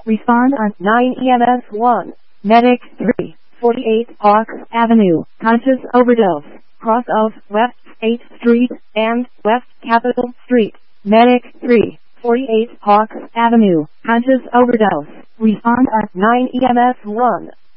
Respond on 9 EMS 1. Medic 3, 48 Hawks Avenue, conscious overdose, cross of West 8th Street and West Capitol Street. Medic 3, 48 Hawks Avenue, conscious overdose. Respond on 9 EMS 1.